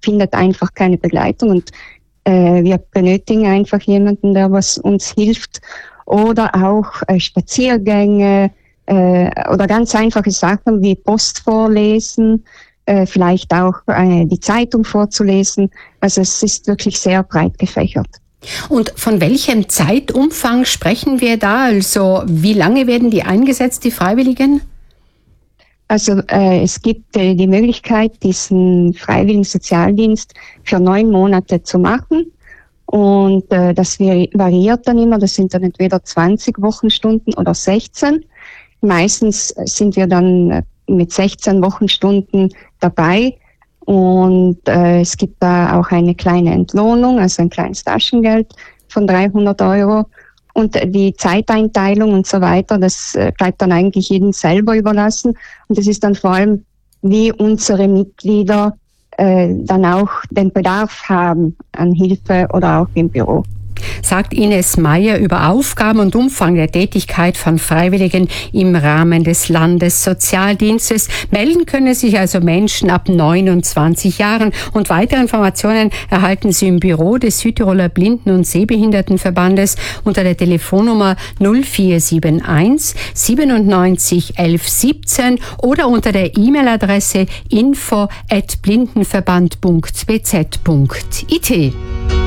findet einfach keine Begleitung und wir benötigen einfach jemanden, der was uns hilft. Oder auch Spaziergänge oder ganz einfache Sachen wie Post vorlesen, vielleicht auch die Zeitung vorzulesen. Also es ist wirklich sehr breit gefächert. Und von welchem Zeitumfang sprechen wir da? Also wie lange werden die eingesetzt, die Freiwilligen? Also es gibt die Möglichkeit, diesen freiwilligen Sozialdienst für 9 Monate zu machen. Und das variiert dann immer. Das sind dann entweder 20 Wochenstunden oder 16. Meistens sind wir dann mit 16 Wochenstunden dabei. Und es gibt da auch eine kleine Entlohnung, also ein kleines Taschengeld von 300 €. Und die Zeiteinteilung und so weiter, das bleibt dann eigentlich jedem selber überlassen. Und es ist dann vor allem, wie unsere Mitglieder dann auch den Bedarf haben an Hilfe oder auch im Büro. Sagt Ines Meyer über Aufgaben und Umfang der Tätigkeit von Freiwilligen im Rahmen des Landessozialdienstes. Melden können sich also Menschen ab 29 Jahren. Und weitere Informationen erhalten Sie im Büro des Südtiroler Blinden- und Sehbehindertenverbandes unter der Telefonnummer 0471 97 11 17 oder unter der E-Mail-Adresse info@blindenverband.bz.it.